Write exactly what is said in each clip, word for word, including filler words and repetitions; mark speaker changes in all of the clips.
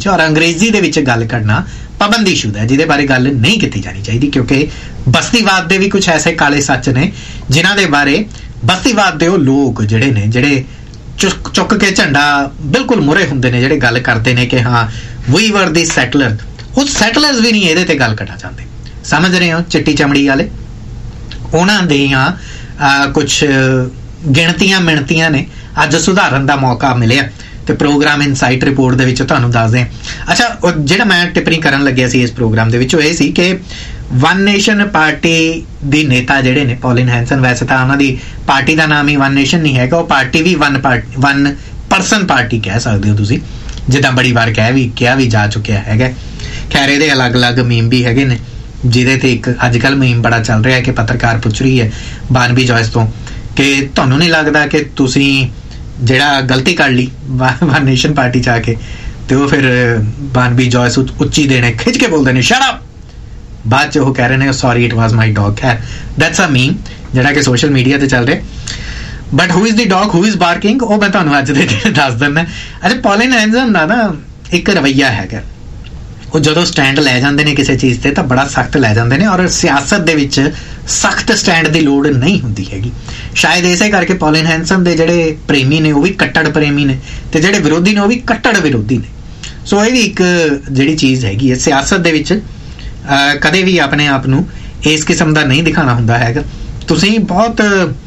Speaker 1: ਵਿੱਚ ਔਰ ਅੰਗਰੇਜ਼ੀ ਦੇ ਵਿੱਚ ਗੱਲ ਕਰਨਾ ਪਾਬੰਦੀशुदा है, ਜਿਹਦੇ ਬਾਰੇ ਗੱਲ ਨਹੀਂ ਕੀਤੀ ਜਾਣੀ ਚਾਹੀਦੀ, ਕਿਉਂਕਿ ਬਸਤੀਵਾਦ ਦੇ ਵੀ ਕੁਝ ਐਸੇ ਕਾਲੇ ਸੱਚ ਨੇ ਜਿਨ੍ਹਾਂ ਦੇ ਬਾਰੇ ਬਸਤੀਵਾਦ ਦੇ ਉਹ ਲੋਕ ਜਿਹੜੇ ਨੇ ਜਿਹੜੇ ਚੁੱਕ ਚੁੱਕ ਕੇ ਝੰਡਾ ਬਿਲਕੁਲ ਮੁਰੇ ਹੁੰਦੇ ਨੇ, ਜਿਹੜੇ ਗੱਲ ਕਰਦੇ ਨੇ ਕਿ ਹਾਂ ਵੀ ਵਰ ਦੀ ਸੈਟਲਰ, ਉਹ ਸੈਟਲਰਸ ਵੀ ਨਹੀਂ ਇਹਦੇ ਤੇ ਗੱਲ ਕਰਨਾ ਚਾਹੁੰਦੇ। ਸਮਝ ਰਹੇ ਹੋ? ਚਿੱਟੀ ਚਮੜੀ ਵਾਲੇ ਉਹਨਾਂ ਦੀਆਂ ਕੁਛ ਗਿਣਤੀਆਂ ਮਿਣਤੀਆਂ ਨੇ ਅੱਜ ਸੁਧਾਰਨ ਦਾ ਮੌਕਾ ਮਿਲਿਆ ਤੇ ਪ੍ਰੋਗਰਾਮ ਇਨਸਾਈਟ ਰਿਪੋਰਟ ਦੇ ਵਿੱਚ ਤੁਹਾਨੂੰ ਦੱਸਦੇ ਹਾਂ। ਅੱਛਾ, ਜਿਹੜਾ ਮੈਂ ਟਿੱਪਣੀ ਕਰਨ ਲੱਗਿਆ ਸੀ ਇਸ ਪ੍ਰੋਗਰਾਮ ਦੇ ਵਿੱਚ ਉਹ ਇਹ ਸੀ ਕਿ ਵਨ ਨੇਸ਼ਨ ਪਾਰਟੀ ਦੀ ਨੇਤਾ ਜਿਹੜੇ ਨੇ ਪੌਲਿਨ ਹੈਂਸਨ, ਵੈਸੇ ਤਾਂ ਉਹਨਾਂ ਦੀ ਪਾਰਟੀ ਦਾ ਨਾਮ ਹੀ ਵਨ ਨੇਸ਼ਨ ਨਹੀਂ ਹੈਗਾ, ਉਹ ਪਾਰਟੀ ਵੀ one party one person party ਕਹਿ ਸਕਦੇ ਹੋ ਤੁਸੀਂ, ਜਿੱਦਾਂ ਬੜੀ ਵਾਰ ਕਹਿ ਵੀ ਕਿਹਾ ਵੀ ਜਾ ਚੁੱਕਿਆ ਹੈਗਾ। ਖੈਰ ਇਹਦੇ ਅਲੱਗ-ਅਲੱਗ ਮੀਮ ਵੀ ਹੈਗੇ ਨੇ, ਜਿਹਦੇ ਤੇ ਇੱਕ ਅੱਜ ਕੱਲ੍ਹ ਮੀਮ ਬੜਾ ਚੱਲ ਰਿਹਾ ਕਿ ਪੱਤਰਕਾਰ ਪੁੱਛ ਰਹੀ ਹੈ ਬਾਰਨਬੀ ਜॉयस ਤੋਂ ਕਿ ਤੁਹਾਨੂੰ ਨਹੀਂ ਲੱਗਦਾ ਕਿ ਤੁਸੀਂ ਜਿਹੜਾ ਗਲਤੀ ਕਰ ਲਈ ਵਨ ਨੇਸ਼ਨ ਪਾਰਟੀ 'ਚ ਆ ਕੇ, ਤੇ ਉਹ ਫਿਰ ਬਾਰਨਬੀ ਜॉयस ਉੱਚੀ ਦੇਣੇ ਖਿੱਚ ਕੇ ਬੋਲਦੇ ਨੇ ਸ਼ਟ ਅਪ, ਬਾਅਦ 'ਚ ਉਹ ਕਹਿ ਰਹੇ ਨੇ sorry it was my dog. ਹੈ ਦੈਟਸ ਅ ਮੀਮ ਜਿਹੜਾ ਕਿ ਸੋਸ਼ਲ ਮੀਡੀਆ ਤੇ ਚੱਲ ਰਿਹਾ। But who is the dog, who is barking, ਉਹ ਮੈਂ ਤੁਹਾਨੂੰ ਅੱਜ ਦੇ ਦਿਨ ਦੱਸ ਦਿੰਦਾ। ਅੱਛਾ, ਪੌਲਿਨ ਹੈਂਸਨ ਦਾ ਨਾ ਇੱਕ ਰਵੱਈਆ ਹੈਗਾ, ਉਹ ਜਦੋਂ ਸਟੈਂਡ ਲੈ ਜਾਂਦੇ ਨੇ ਕਿਸੇ ਚੀਜ਼ ਤੇ ਤਾਂ ਬੜਾ ਸਖਤ ਲੈ ਜਾਂਦੇ ਨੇ, ਔਰ ਸਿਆਸਤ ਦੇ ਵਿੱਚ ਸਖਤ ਸਟੈਂਡ ਦੀ ਲੋੜ ਨਹੀਂ ਹੁੰਦੀ ਹੈਗੀ। ਸ਼ਾਇਦ ਇਸੇ ਕਰਕੇ ਪੌਲਿਨ ਹੈਂਸਨ ਦੇ ਜਿਹੜੇ ਪ੍ਰੇਮੀ ਨੇ ਉਹ ਵੀ ਕੱਟੜ ਪ੍ਰੇਮੀ ਨੇ ਤੇ ਜਿਹੜੇ ਵਿਰੋਧੀ ਨੇ ਉਹ ਵੀ ਕੱਟੜ ਵਿਰੋਧੀ ਨੇ। ਸੋ ਇਹ ਵੀ ਇੱਕ ਜਿਹੜੀ ਚੀਜ਼ ਹੈਗੀ ਹੈ ਸਿਆਸਤ ਦੇ ਵਿੱਚ, ਕਦੇ ਵੀ ਆਪਣੇ ਆਪ ਨੂੰ ਇਸ ਕਿਸਮ ਦਾ ਨਹੀਂ ਦਿਖਾਉਣਾ ਹੁੰਦਾ ਹੈਗਾ। ਤੁਸੀਂ ਬਹੁਤ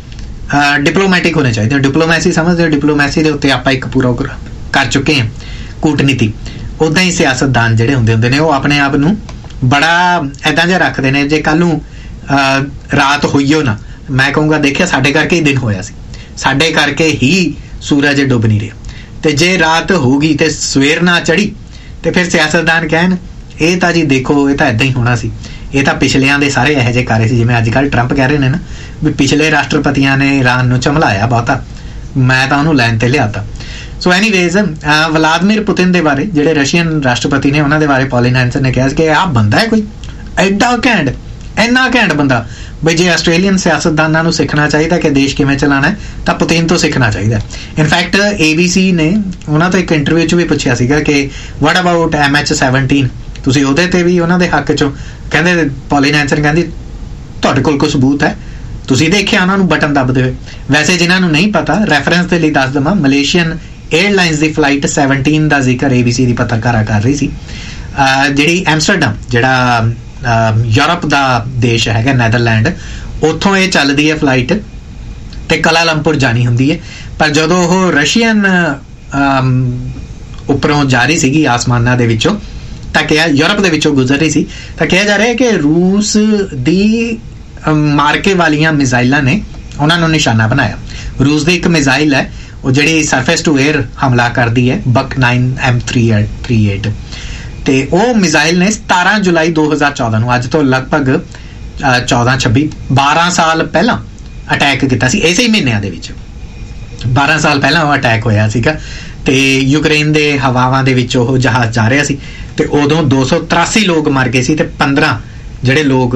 Speaker 1: ਡਿਪਲੋਮੈਟਿਕ ਹੋਣੇ ਚਾਹੀਦੇ ਹੋ। ਡਿਪਲੋਮੈਸੀ ਸਮਝਦੇ ਹੋ? ਡਿਪਲੋਮੈਸੀ ਦੇ ਉੱਤੇ ਆਪਾਂ ਇੱਕ ਪੂਰਾ ਕਰ ਚੁੱਕੇ ਹਾਂ ਕੂਟਨੀਤੀ। ਉੱਦਾਂ ਹੀ ਸਿਆਸਤਦਾਨ ਜਿਹੜੇ ਹੁੰਦੇ ਹੁੰਦੇ ਨੇ ਉਹ ਆਪਣੇ ਆਪ ਨੂੰ ਬੜਾ ਇੱਦਾਂ ਜਿਹਾ ਰੱਖਦੇ ਨੇ, ਜੇ ਕੱਲ੍ਹ ਨੂੰ ਰਾਤ ਹੋਈਓ ਨਾ, ਮੈਂ ਕਹੂੰਗਾ ਦੇਖਿਆ ਸਾਡੇ ਕਰਕੇ ਹੀ ਦਿਨ ਹੋਇਆ ਸੀ, ਸਾਡੇ ਕਰਕੇ ਹੀ ਸੂਰਜ ਡੁੱਬ ਨਹੀਂ ਰਿਹਾ, ਤੇ ਜੇ ਰਾਤ ਹੋਊਗੀ ਤੇ ਸਵੇਰ ਨਾ ਚੜੀ ਤੇ ਫਿਰ ਸਿਆਸਤਦਾਨ ਕਹਿਣ ਇਹ ਤਾਂ ਜੀ ਦੇਖੋ ਇਹ ਤਾਂ ਇੱਦਾਂ ਹੀ ਹੋਣਾ ਸੀ, ਇਹ ਤਾਂ ਪਿਛਲਿਆਂ ਦੇ ਸਾਰੇ ਇਹੋ ਜਿਹੇ ਕਾਰੇ ਸੀ, ਜਿਵੇਂ ਅੱਜ ਕੱਲ੍ਹ ਟਰੰਪ ਕਹਿ ਰਹੇ ਨੇ ਨਾ ਵੀ ਪਿਛਲੇ ਰਾਸ਼ਟਰਪਤੀਆਂ ਨੇ ਈਰਾਨ ਨੂੰ ਝਮਲਾਇਆ ਬਹੁਤਾ, ਮੈਂ ਤਾਂ ਉਹਨੂੰ ਲਾਈਨ ਤੇ ਲਿਆਤਾ। ਸੋ ਐਨੀਵੇਜ਼ ਵਲਾਦਮੀਰ ਪੁਤਿਨ ਦੇ ਬਾਰੇ, ਜਿਹੜੇ ਰਸ਼ੀਅਨ ਰਾਸ਼ਟਰਪਤੀ ਨੇ, ਉਹਨਾਂ ਦੇ ਬਾਰੇ ਪੌਲਿਨ ਹੈਂਸਨ ਨੇ ਕਿਹਾ ਕਿ ਆਹ ਬੰਦਾ ਹੈ ਕੋਈ ਐਡਾ ਘੈਂਟ, ਇੰਨਾ ਘੈਂਟ ਬੰਦਾ ਬਈ ਜੇ ਆਸਟ੍ਰੇਲੀਅਨ ਸਿਆਸਤਦਾਨਾਂ ਨੂੰ ਸਿੱਖਣਾ ਚਾਹੀਦਾ ਕਿ ਦੇਸ਼ ਕਿਵੇਂ ਚਲਾਉਣਾ ਤਾਂ ਪੁਤਿਨ ਤੋਂ ਸਿੱਖਣਾ ਚਾਹੀਦਾ। ਇਨਫੈਕਟ ਏ ਬੀ ਸੀ ਨੇ ਉਹਨਾਂ ਤੋਂ ਇੱਕ ਇੰਟਰਵਿਊ 'ਚ ਵੀ ਪੁੱਛਿਆ ਸੀਗਾ ਕਿ ਵਾਟ ਅਬਾਊਟ ਐਮ ਐਚ ਸੈਵਨਟੀਨ, ਤੁਸੀਂ ਉਹਦੇ ਤੇ ਵੀ ਉਹਨਾਂ ਦੇ ਹੱਕ 'ਚੋਂ ਕਹਿੰਦੇ, ਪੌਲਿਨ ਹੈਂਸਨ ਕਹਿੰਦੀ ਤੁਹਾਡੇ ਕੋਲ ਕੋਈ ਸਬੂਤ ਹੈ? ਤੁਸੀਂ ਦੇਖਿਆ ਉਹਨਾਂ ਨੂੰ ਬਟਨ ਦੱਬਦੇ ਹੋਏ। ਵੈਸੇ ਜਿਨ੍ਹਾਂ ਨੂੰ ਨਹੀਂ ਪਤਾ, ਰੈਫਰੈਂਸ ਦੇ ਲਈ ਦੱਸ ਦੇਵਾਂ, ਮਲੇਸ਼ੀਅਨ ਏਅਰਲਾਈਨਸ ਦੀ ਫਲਾਈਟ ਸੈਵਨਟੀਨ ਦਾ ਜ਼ਿਕਰ ਏ ਬੀ ਸੀ ਦੀ ਪੱਤਰਕਾਰਾ ਕਰ ਰਹੀ ਸੀ, ਜਿਹੜੀ ਐਮਸਟਰਡਮ, ਜਿਹੜਾ ਯੂਰਪ ਦਾ ਦੇਸ਼ ਹੈਗਾ ਨੈਦਰਲੈਂਡ, ਉੱਥੋਂ ਇਹ ਚੱਲਦੀ ਹੈ ਫਲਾਈਟ ਤੇ ਕਲਾਲੰਪੁਰ ਜਾਣੀ ਹੁੰਦੀ ਹੈ। ਪਰ ਜਦੋਂ ਉਹ ਰਸ਼ੀਅਨ ਉੱਪਰੋਂ ਜਾ ਰਹੀ ਸੀਗੀ ਆਸਮਾਨਾਂ ਦੇ ਵਿੱਚੋਂ, ਤਾਂ ਕਿਹਾ ਯੂਰਪ ਦੇ ਵਿੱਚੋਂ ਗੁਜ਼ਰ ਰਹੀ ਸੀ, ਤਾਂ ਕਿਹਾ ਜਾ ਰਿਹਾ ਕਿ ਰੂਸ ਦੀ ਮਾਰਕੇ ਵਾਲੀਆਂ ਮਿਜ਼ਾਈਲਾਂ ਨੇ ਉਹਨਾਂ ਨੂੰ ਨਿਸ਼ਾਨਾ ਬਣਾਇਆ। ਰੂਸ ਦੀ ਇੱਕ ਮਿਜ਼ਾਈਲ ਹੈ ਉਹ ਜਿਹੜੀ ਸਰਫੇਸ ਟੂ ਏਅਰ ਹਮਲਾ ਕਰਦੀ ਹੈ, ਬਕ ਨਾਈਨ ਐਮ ਥ੍ਰੀ ਏਟ, ਤੇ ਉਹ ਮਿਜ਼ਾਈਲ ਨੇ ਸਤਾਰਾਂ ਜੁਲਾਈ ਦੋ ਹਜ਼ਾਰ ਚੌਦਾਂ ਨੂੰ, ਅੱਜ ਤੋਂ ਲਗਭਗ ਚੌਦਾਂ ਛੱਬੀ ਬਾਰਾਂ ਸਾਲ ਪਹਿਲਾਂ ਅਟੈਕ ਕੀਤਾ ਸੀ। ਇਸੇ ਹੀ ਮਹੀਨਿਆਂ ਦੇ ਵਿੱਚ ਬਾਰਾਂ ਸਾਲ ਪਹਿਲਾਂ ਉਹ ਅਟੈਕ ਹੋਇਆ ਸੀਗਾ, ਤੇ ਯੂਕਰੇਨ ਦੇ ਹਵਾਵਾਂ ਦੇ ਵਿੱਚ ਉਹ ਜਹਾਜ਼ ਜਾ ਰਿਹਾ ਸੀ, ਤੇ ਉਦੋਂ ਦੋ ਸੌ ਤਰਾਸੀ ਲੋਕ ਮਰ ਗਏ ਸੀ ਤੇ ਪੰਦਰਾਂ ਜਿਹੜੇ ਲੋਕ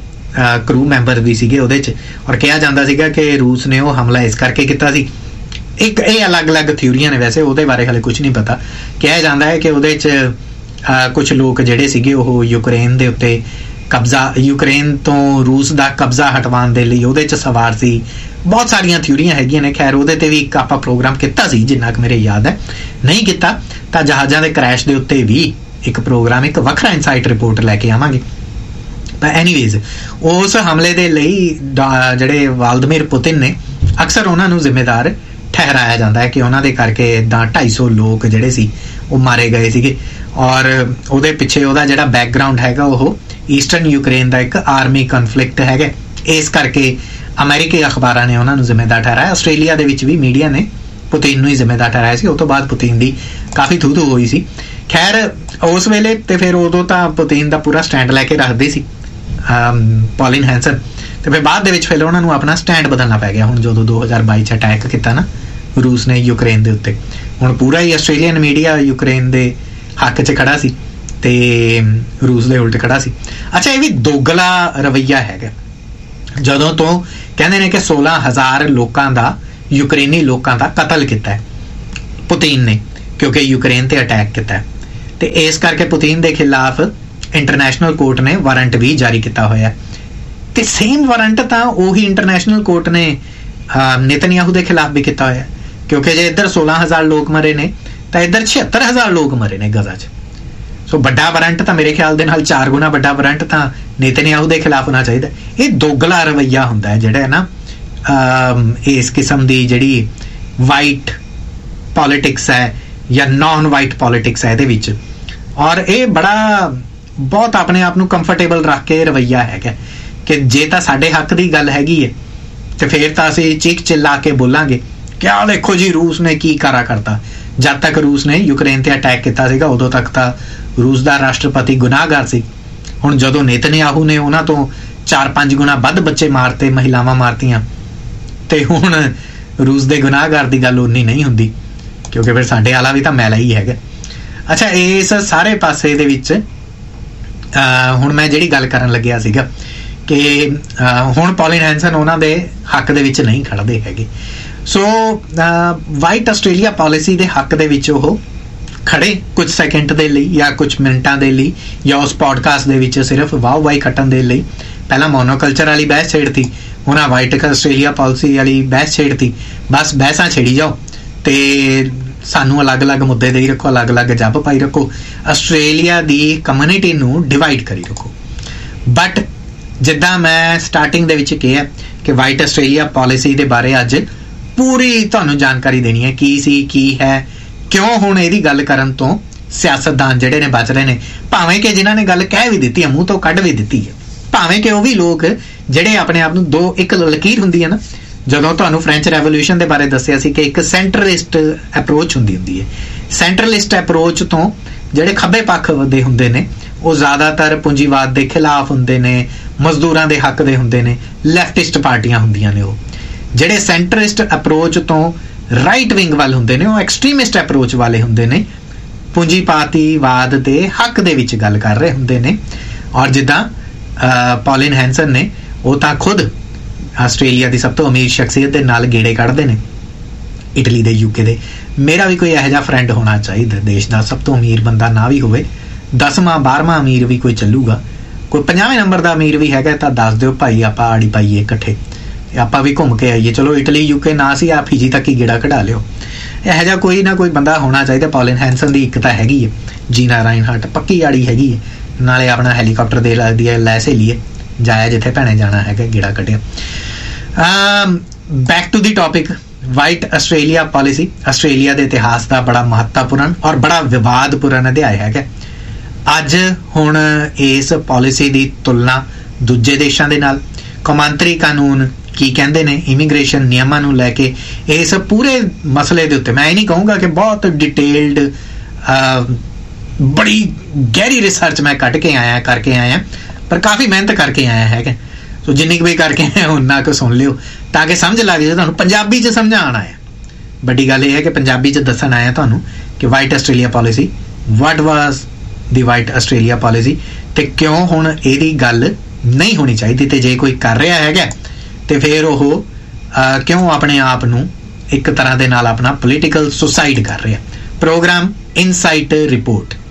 Speaker 1: ਕਰੂ ਮੈਂਬਰ ਵੀ ਸੀਗੇ ਉਹਦੇ 'ਚ। ਔਰ ਕਿਹਾ ਜਾਂਦਾ ਸੀਗਾ ਕਿ ਰੂਸ ਨੇ ਉਹ ਹਮਲਾ ਇਸ ਕਰਕੇ ਕੀਤਾ ਸੀ। ਇੱਕ ਇਹ ਅਲੱਗ-ਅਲੱਗ ਥਿਊਰੀਆਂ ਨੇ, ਵੈਸੇ ਉਹਦੇ ਬਾਰੇ ਹਾਲੇ ਕੁਝ ਨਹੀਂ ਪਤਾ। ਕਿਹਾ ਜਾਂਦਾ ਹੈ ਕਿ ਉਹਦੇ 'ਚ ਕੁਝ ਲੋਕ ਜਿਹੜੇ ਸੀਗੇ ਉਹ ਯੂਕਰੇਨ ਦੇ ਉੱਤੇ ਕਬਜ਼ਾ, ਯੂਕਰੇਨ ਤੋਂ ਰੂਸ ਦਾ ਕਬਜ਼ਾ ਹਟਵਾਉਣ ਦੇ ਲਈ ਉਹਦੇ 'ਚ ਸਵਾਰ ਸੀ। ਬਹੁਤ ਸਾਰੀਆਂ ਥਿਊਰੀਆਂ ਹੈਗੀਆਂ ਨੇ। ਖੈਰ ਉਹਦੇ ਤੇ ਵੀ ਇੱਕ ਆਪਾਂ ਪ੍ਰੋਗਰਾਮ ਕੀਤਾ ਸੀ, ਜਿੰਨਾ ਕੁ ਮੇਰੇ ਯਾਦ ਹੈ। ਨਹੀਂ ਕੀਤਾ ਤਾਂ ਜਹਾਜ਼ਾਂ ਦੇ ਕ੍ਰੈਸ਼ ਦੇ ਉੱਤੇ ਵੀ ਇੱਕ ਪ੍ਰੋਗਰਾਮ, ਇੱਕ ਵੱਖਰਾ ਇਨਸਾਈਟ ਰਿਪੋਰਟ ਲੈ ਕੇ ਆਵਾਂਗੇ। ਤਾਂ ਐਨੀਵੇਜ਼ ਉਸ ਹਮਲੇ ਦੇ ਲਈ ਜਿਹੜੇ ਵਲਾਦਮੀਰ ਪੁਤਿਨ ਨੇ, ਅਕਸਰ ਉਹਨਾਂ ਨੂੰ ਜ਼ਿੰਮੇਦਾਰ ਠਹਿਰਾਇਆ ਜਾਂਦਾ ਹੈ ਕਿ ਉਹਨਾਂ ਦੇ ਕਰਕੇ ਇੱਦਾਂ ਢਾਈ ਸੌ ਲੋਕ ਜਿਹੜੇ ਸੀ ਉਹ ਮਾਰੇ ਗਏ ਸੀਗੇ। ਔਰ ਉਹਦੇ ਪਿੱਛੇ ਉਹਦਾ ਜਿਹੜਾ ਬੈਕਗਰਾਊਂਡ ਹੈਗਾ ਉਹ ਈਸਟਰਨ ਯੂਕਰੇਨ ਦਾ ਇੱਕ ਆਰਮੀ ਕਨਫਲਿਕਟ ਹੈਗਾ। ਇਸ ਕਰਕੇ ਅਮਰੀਕੀ ਅਖਬਾਰਾਂ ਨੇ ਉਹਨਾਂ ਨੂੰ ਜ਼ਿੰਮੇਦਾਰ ਠਹਿਰਾਇਆ। ਆਸਟ੍ਰੇਲੀਆ ਦੇ ਵਿੱਚ ਵੀ ਮੀਡੀਆ ਨੇ ਪੁਤਿਨ ਨੂੰ ਹੀ ਜ਼ਿੰਮੇਦਾਰ ਠਹਿਰਾਇਆ ਸੀ। ਉਹ ਤੋਂ ਬਾਅਦ ਪੁਤਿਨ ਦੀ ਕਾਫੀ ਥੂ ਥੂ ਹੋਈ ਸੀ। ਖੈਰ ਉਸ ਵੇਲੇ ਤੇ ਫਿਰ ਉਦੋਂ ਤਾਂ ਪੁਤਿਨ ਦਾ ਪੂਰਾ ਸਟੈਂਡ ਲੈ ਕੇ ਰੱਖਦੇ ਸੀ ਪੌਲਿਨ ਹੈਂਸਨ, ਤੇ ਫਿਰ ਬਾਅਦ ਦੇ ਵਿੱਚ ਫਿਰ ਉਹਨਾਂ ਨੂੰ ਆਪਣਾ ਸਟੈਂਡ ਬਦਲਣਾ ਪੈ ਗਿਆ। ਹੁਣ ਜਦੋਂ ਦੋ ਹਜ਼ਾਰ ਬਾਈ 'ਚ ਅਟੈਕ ਕੀਤਾ ਨਾ ਰੂਸ ਨੇ ਯੂਕਰੇਨ ਦੇ ਉੱਤੇ, ਹੁਣ ਪੂਰਾ ਹੀ ਆਸਟ੍ਰੇਲੀਅਨ ਮੀਡੀਆ ਯੂਕਰੇਨ ਦੇ ਹੱਕ 'ਚ ਖੜਾ ਸੀ ਤੇ ਰੂਸ ਦੇ ਉਲਟ ਖੜਾ ਸੀ। ਅੱਛਾ, ਇਹ ਵੀ ਦੋਗਲਾ ਰਵੱਈਆ ਹੈਗਾ। ਜਦੋਂ ਤੋਂ ਕਹਿੰਦੇ ਨੇ ਕਿ ਸੋਲਾਂ ਹਜ਼ਾਰ ਲੋਕਾਂ ਦਾ, ਯੂਕਰੇਨੀ ਲੋਕਾਂ ਦਾ ਕਤਲ ਕੀਤਾ ਹੈ ਪੁਤਿਨ ਨੇ, ਕਿਉਂਕਿ ਯੂਕਰੇਨ ਤੇ ਅਟੈਕ ਕੀਤਾ ਹੈ, ਤੇ ਇਸ ਕਰਕੇ ਪੁਤਿਨ ਦੇ ਖਿਲਾਫ ਇੰਟਰਨੈਸ਼ਨਲ ਕੋਰਟ ਨੇ ਵਾਰੰਟ ਵੀ ਜਾਰੀ ਕੀਤਾ ਹੋਇਆ ਤੇ ਸੇਮ ਵਾਰੰਟ ਤਾਂ ਉਹੀ ਇੰਟਰਨੈਸ਼ਨਲ ਕੋਰਟ ਨੇ ਨੇਤਨਯਾਹੂ ਦੇ ਖਿਲਾਫ ਵੀ ਕੀਤਾ ਹੋਇਆ ਕਿਉਂਕਿ ਜੇ ਇੱਧਰ सोलह हज़ार ਲੋਕ ਮਰੇ ਨੇ ਤਾਂ ਇੱਧਰ छिहत्तर हज़ार ਲੋਕ ਮਰੇ ਨੇ ਗਜ਼ਾ 'ਚ। ਸੋ ਵੱਡਾ ਵਾਰੰਟ ਤਾਂ ਮੇਰੇ ਖਿਆਲ ਦੇ ਨਾਲ ਚਾਰ ਗੁਣਾ ਵੱਡਾ ਵਾਰੰਟ ਤਾਂ ਨੇਤਨਯਾਹੂ ਦੇ ਖਿਲਾਫ ਹੋਣਾ ਚਾਹੀਦਾ। ਇਹ ਦੋਗਲਾ ਰਵੱਈਆ ਹੁੰਦਾ ਹੈ ਜਿਹੜਾ ਨਾ ਇਸ ਕਿਸਮ ਦੀ ਜਿਹੜੀ ਵਾਈਟ ਪੋਲੀਟਿਕਸ ਹੈ ਜਾਂ ਨॉन ਵਾਈਟ ਪੋਲੀਟਿਕਸ ਹੈ ਇਹਦੇ ਵਿੱਚ, ਔਰ ਇਹ ਬੜਾ ਬਹੁਤ ਆਪਣੇ ਆਪ ਨੂੰ ਕੰਫਰਟੇਬਲ ਰੱਖ ਕੇ ਰਵੱਈਆ ਹੈਗਾ ਕਿ ਜੇ ਤਾਂ ਸਾਡੇ ਹੱਕ ਦੀ ਗੱਲ ਹੈਗੀ ਹੈ ਤੇ ਫਿਰ ਤਾਂ ਅਸੀਂ ਚੀਕ ਚਿੱਲਾ ਕੇ ਬੋਲਾਂਗੇ ਕਿ ਆਹ ਦੇਖੋ ਜੀ ਰੂਸ ਨੇ ਕੀ ਕਰਾ ਕਰਤਾ। ਜਦ ਤੱਕ ਰੂਸ ਨੇ ਯੂਕਰੇਨ ਤੇ ਅਟੈਕ ਕੀਤਾ ਸੀਗਾ ਉਦੋਂ ਤੱਕ ਤਾਂ ਰੂਸ ਦਾ ਰਾਸ਼ਟਰਪਤੀ ਗੁਨਾਹਗਾਰ ਸੀ। ਹੁਣ ਜਦੋਂ ਨੇਤਨਯਾਹੂ ਨੇ ਉਹਨਾਂ ਤੋਂ ਚਾਰ ਪੰਜ ਗੁਣਾ ਵੱਧ ਬੱਚੇ ਮਾਰਤੇ, ਮਹਿਲਾਵਾਂ ਮਾਰਤੀਆਂ, ਤੇ ਹੁਣ ਰੂਸ ਦੇ ਗੁਨਾਹਗਾਰ ਦੀ ਗੱਲ ਉਨੀ ਨਹੀਂ ਹੁੰਦੀ ਕਿਉਂਕਿ ਫਿਰ ਸਾਡੇ ਵਾਲਾ ਵੀ ਤਾਂ ਮੈਲਾ ਹੀ ਹੈਗਾ। ਅੱਛਾ, ਇਸ ਸਾਰੇ ਪਾਸੇ ਦੇ ਵਿੱਚ ਹੁਣ ਮੈਂ ਜਿਹੜੀ ਗੱਲ ਕਰਨ ਲੱਗਿਆ ਸੀਗਾ ਕਿ ਹੁਣ ਪੌਲਿਨ ਹੈਂਸਨ ਉਹਨਾਂ ਦੇ ਹੱਕ ਦੇ ਵਿੱਚ ਨਹੀਂ ਖੜਦੇ ਹੈਗੇ। ਸੋ ਵਾਈਟ ਆਸਟ੍ਰੇਲੀਆ ਪਾਲਿਸੀ ਦੇ ਹੱਕ ਦੇ ਵਿੱਚ ਉਹ ਖੜੇ ਕੁਝ ਸੈਕਿੰਡ ਦੇ ਲਈ ਜਾਂ ਕੁਝ ਮਿੰਟਾਂ ਦੇ ਲਈ ਜਾਂ ਉਸ ਪੋਡਕਾਸਟ ਦੇ ਵਿੱਚ ਸਿਰਫ ਵਾਹ ਵਾਹੀ ਖੱਟਣ ਦੇ ਲਈ। ਪਹਿਲਾਂ ਮੋਨੋਕਲਚਰ ਵਾਲੀ ਬਹਿਸ ਛੇੜਤੀ, ਉਹਨਾਂ ਵਾਈਟ ਆਸਟ੍ਰੇਲੀਆ ਪਾਲਿਸੀ ਵਾਲੀ ਬਹਿਸ ਛੇੜਤੀ, ਬਸ ਬਹਿਸਾਂ ਛੇੜੀ ਜਾਓ ਤੇ ਸਾਨੂੰ ਅਲੱਗ-ਅਲੱਗ ਮੁੱਦੇ ਦੇ ਰੱਖੋ, ਅਲੱਗ-ਅਲੱਗ ਜੱਬ ਪਾਈ ਰੱਖੋ, ਆਸਟ੍ਰੇਲੀਆ ਦੀ ਕਮਿਊਨਿਟੀ ਨੂੰ ਡਿਵਾਈਡ ਕਰੀ ਰੱਖੋ। ਬਟ ਜਿੱਦਾਂ ਮੈਂ ਸਟਾਰਟਿੰਗ ਦੇ ਵਿੱਚ ਕਿਹਾ ਕਿ ਵਾਈਟ ਆਸਟ੍ਰੇਲੀਆ ਪਾਲਿਸੀ ਦੇ ਬਾਰੇ ਅੱਜ ਪੂਰੀ ਤੁਹਾਨੂੰ ਜਾਣਕਾਰੀ ਦੇਣੀ ਹੈ ਕੀ ਸੀ, ਕੀ ਹੈ, ਕਿਉਂ ਹੁਣ ਇਹਦੀ ਗੱਲ ਕਰਨ ਤੋਂ ਸਿਆਸਤਦਾਨ ਜਿਹੜੇ ਨੇ ਬਚ ਰਹੇ ਨੇ, ਭਾਵੇਂ ਕਿ ਜਿਨ੍ਹਾਂ ਨੇ ਗੱਲ ਕਹਿ ਵੀ ਦਿੱਤੀ ਹੈ, ਮੂੰਹ ਤੋਂ ਕੱਢ ਵੀ ਦਿੱਤੀ ਹੈ, ਭਾਵੇਂ ਕਿ ਉਹ ਵੀ ਲੋਕ ਜਿਹੜੇ ਆਪਣੇ ਆਪ ਨੂੰ ਦੋ ਇੱਕ ਲਕੀਰ ਹੁੰਦੀ ਹੈ ਨਾ, ਜਦੋਂ ਤੁਹਾਨੂੰ ਫ੍ਰੈਂਚ ਰੈਵੋਲੂਸ਼ਨ ਦੇ ਬਾਰੇ ਦੱਸਿਆ ਸੀ ਕਿ ਇੱਕ ਸੈਂਟਰਲਿਸਟ ਅਪਰੋਚ ਹੁੰਦੀ ਹੁੰਦੀ ਹੈ। ਸੈਂਟਰਲਿਸਟ ਅਪਰੋਚ ਤੋਂ ਜਿਹੜੇ ਖੱਬੇ ਪੱਖ ਦੇ ਹੁੰਦੇ ਨੇ ਉਹ ਜ਼ਿਆਦਾਤਰ ਪੂੰਜੀਵਾਦ ਦੇ ਖਿਲਾਫ ਹੁੰਦੇ ਨੇ, ਮਜ਼ਦੂਰਾਂ ਦੇ ਹੱਕ ਦੇ ਹੁੰਦੇ ਨੇ, ਲੈਫਟਿਸਟ ਪਾਰਟੀਆਂ ਹੁੰਦੀਆਂ ਨੇ। ਉਹ ਜਿਹੜੇ ਸੈਂਟਰਿਸਟ ਅਪਰੋਚ ਤੋਂ ਰਾਈਟ ਵਿੰਗ ਵੱਲ ਹੁੰਦੇ ਨੇ ਉਹ ਐਕਸਟ੍ਰੀਮਿਸਟ ਅਪਰੋਚ ਵਾਲੇ ਹੁੰਦੇ ਨੇ, ਪੂੰਜੀਪਾਤੀਵਾਦ ਦੇ ਹੱਕ ਦੇ ਵਿੱਚ ਗੱਲ ਕਰ ਰਹੇ ਹੁੰਦੇ ਨੇ। ਔਰ ਜਿੱਦਾਂ ਪੌਲਿਨ ਹੈਂਸਨ ਨੇ, ਉਹ ਤਾਂ ਖੁਦ ਆਸਟ੍ਰੇਲੀਆ ਦੀ ਸਭ ਤੋਂ ਅਮੀਰ ਸ਼ਖਸੀਅਤ ਦੇ ਨਾਲ ਗੇੜੇ ਕੱਢਦੇ ਨੇ, ਇਟਲੀ ਦੇ, ਯੂਕੇ ਦੇ। ਮੇਰਾ ਵੀ ਕੋਈ ਇਹੋ ਜਿਹਾ ਫਰੈਂਡ ਹੋਣਾ ਚਾਹੀਦਾ ਦੇਸ਼ ਦਾ ਸਭ ਤੋਂ ਅਮੀਰ ਬੰਦਾ, ਨਾ ਵੀ ਹੋਵੇ ਦਸਵਾਂ ਬਾਰਵਾਂ ਅਮੀਰ ਵੀ ਕੋਈ ਚੱਲੂਗਾ, ਕੋਈ ਪੰਜਾਵੇਂ ਨੰਬਰ ਦਾ ਅਮੀਰ ਵੀ ਹੈਗਾ ਤਾਂ ਦੱਸ ਦਿਓ ਭਾਈ, ਆਪਾਂ ਆੜੀ ਪਾਈਏ ਇਕੱਠੇ, ਆਪਾਂ ਵੀ ਘੁੰਮ ਕੇ ਆਈਏ। ਚਲੋ ਇਟਲੀ ਯੂਕੇ ਨਾ ਸੀ, ਆ ਫਿਜੀ ਤੱਕ ਹੀ ਗੇੜਾ ਕਢਾ ਲਿਓ। ਇਹੋ ਜਿਹਾ ਕੋਈ ਨਾ ਕੋਈ ਬੰਦਾ ਹੋਣਾ ਚਾਹੀਦਾ। ਪੌਲਿਨ ਹੈਂਸਨ ਦੀ ਇੱਕ ਤਾਂ ਹੈਗੀ ਹੈ, ਜੀਨਾ ਰਾਈਨਹਾਰਟ ਪੱਕੀ ਆੜੀ ਹੈਗੀ ਹੈ, ਨਾਲੇ ਆਪਣਾ ਹੈਲੀਕਾਪਟਰ ਦੇ ਲੱਗਦੀ ਹੈ, ਲੈ ਸਹੇਲੀਏ ਜਾਇਆ ਜਿੱਥੇ ਭੈਣੇ ਜਾਣਾ ਹੈਗਾ, ਗੇੜਾ ਕੱਢਿਆ। Back to the topic, white Australia policy Australia ਦੇ ਇਤਿਹਾਸ ਦਾ ਬੜਾ ਮਹੱਤਵਪੂਰਨ ਔਰ ਬੜਾ ਵਿਵਾਦਪੂਰਨ ਅਧਿਆਇ ਹੈਗਾ। ਅੱਜ ਹੁਣ ਇਸ ਪਾਲਿਸੀ ਦੀ ਤੁਲਨਾ ਦੂਜੇ ਦੇਸ਼ਾਂ ਦੇ ਨਾਲ, ਕੌਮਾਂਤਰੀ ਕਾਨੂੰਨ ਕੀ ਕਹਿੰਦੇ ਨੇ ਇਮੀਗ੍ਰੇਸ਼ਨ ਨਿਯਮਾਂ ਨੂੰ ਲੈ ਕੇ, ਇਸ ਪੂਰੇ ਮਸਲੇ ਦੇ ਉੱਤੇ ਮੈਂ ਇਹ ਨਹੀਂ ਕਹੂੰਗਾ ਕਿ ਬਹੁਤ ਡਿਟੇਲਡ ਬੜੀ ਗਹਿਰੀ ਰਿਸਰਚ ਮੈਂ ਕੱਢ ਕੇ ਆਇਆ ਕਰਕੇ ਆਇਆ, ਪਰ ਕਾਫੀ ਮਿਹਨਤ ਕਰਕੇ ਆਇਆ ਹੈਗਾ। ਸੋ ਜਿੰਨੀ ਕੁ ਵੀ ਕਰਕੇ ਆਇਆ ਉਨਾ ਕੁ ਸੁਣ ਲਿਓ ਤਾਂ ਕਿ ਸਮਝ ਲੱਗ ਜਾਏ ਤੁਹਾਨੂੰ। ਪੰਜਾਬੀ 'ਚ ਸਮਝਾਉਣ ਆਇਆ, ਵੱਡੀ ਗੱਲ ਇਹ ਹੈ ਕਿ ਪੰਜਾਬੀ 'ਚ ਦੱਸਣ ਆਇਆ ਤੁਹਾਨੂੰ ਕਿ ਵਾਈਟ ਆਸਟ੍ਰੇਲੀਆ ਪਾਲਿਸੀ, ਵਾਟ ਵਾਜ਼ ਦੀ ਵਾਈਟ ਆਸਟ੍ਰੇਲੀਆ ਪਾਲਿਸੀ, ਤੇ ਕਿਉਂ ਹੁਣ ਇਹਦੀ ਗੱਲ ਨਹੀਂ ਹੋਣੀ ਚਾਹੀਦੀ, ਤੇ ਜੇ ਕੋਈ ਕਰ ਰਿਹਾ ਹੈਗਾ ਤੇ ਫਿਰ ਉਹ ਕਿਉਂ ਆਪਣੇ ਆਪ ਨੂੰ ਇੱਕ ਤਰ੍ਹਾਂ ਦੇ ਨਾਲ ਆਪਣਾ ਪੋਲੀਟੀਕਲ ਸੁਸਾਈਡ ਕਰ ਰਿਹਾ। Programme insight report.